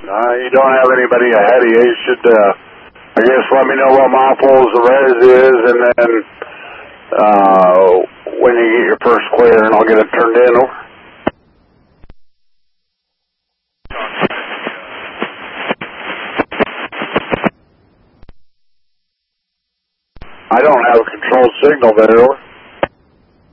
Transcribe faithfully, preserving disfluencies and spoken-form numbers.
Uh, you don't have anybody ahead of you. You should, uh, I guess, let me know what muffles the res is, and then uh, when you get your first clear, and I'll get it turned in. Over. I don't have a control signal there. Over.